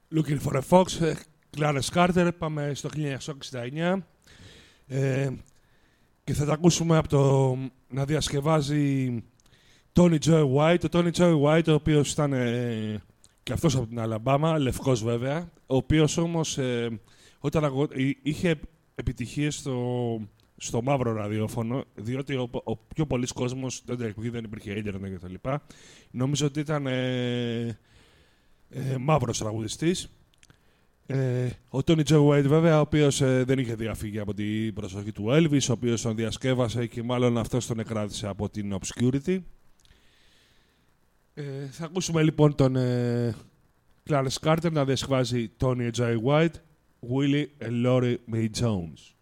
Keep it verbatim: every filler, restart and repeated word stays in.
Looking for a Fox, Clarence Carter, πάμε στο χίλια εννιακόσια εξήντα εννιά ε, και θα τα ακούσουμε από το να διασκευάζει Tony Joe White. Ο Tony Joe White, ο οποίος ήταν ε, και αυτός από την Αλαμπάμα, λευκός βέβαια, ο οποίος όμως ε, όταν αγω... είχε επιτυχίες στο, στο μαύρο ραδιόφωνο, διότι ο, ο πιο πολλής κόσμος, δεν, δεν υπήρχε ίντερνετ και τα λοιπά, νομίζω ότι ήταν ε, ε, μαύρος τραγουδιστής. Ε, ο Tony Joe White βέβαια, ο οποίος ε, δεν είχε διαφύγει από την προσοχή του Elvis, ο οποίος τον διασκεύασε και μάλλον αυτός τον εκράτησε από την Obscurity. Ε, θα ακούσουμε λοιπόν τον ε, Clarence Carter να διασκευάζει Tony Joe White, Willie and Laurie Mae Jones.